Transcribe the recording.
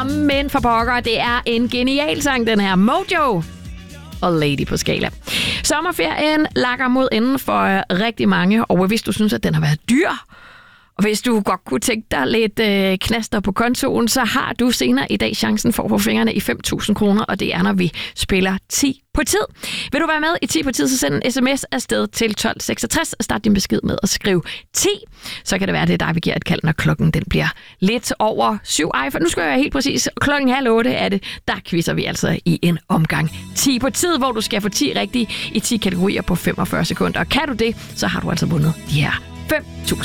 Men for pokker, det er en genial sang, den her. Mojo og Lady på skala. Sommerferien lakker mod enden for rigtig mange, og hvis du synes, at den har været dyr, og hvis du godt kunne tænke dig lidt knaster på kontoen, så har du senere i dag chancen for at få fingrene i 5.000 kroner, og det er, når vi spiller 10 på tid. Vil du være med i 10 på tid, så send en sms afsted til 1266 og start din besked med at skrive 10. Så kan det være, at det er dig, vi giver et kald, når klokken den bliver lidt over 7. Ej, for nu skal jeg være helt præcis. 7:30 er det. Der quizzer vi altså i en omgang 10 på tid, hvor du skal få 10 rigtige i 10 kategorier på 45 sekunder. Og kan du det, så har du altså vundet de her 5.000.